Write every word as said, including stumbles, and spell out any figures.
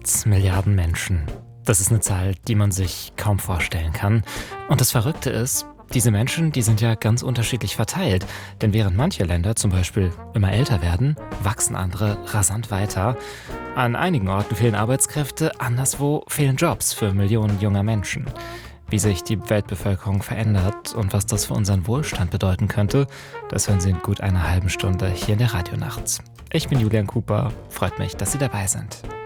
acht Milliarden Menschen. Das ist eine Zahl, die man sich kaum vorstellen kann. Und das Verrückte ist, diese Menschen, die sind ja ganz unterschiedlich verteilt. Denn während manche Länder zum Beispiel immer älter werden, wachsen andere rasant weiter. An einigen Orten fehlen Arbeitskräfte, anderswo fehlen Jobs für Millionen junger Menschen. Wie sich die Weltbevölkerung verändert und was das für unseren Wohlstand bedeuten könnte, das hören Sie in gut einer halben Stunde hier in der Radionacht. Ich bin Julian Cooper, freut mich, dass Sie dabei sind.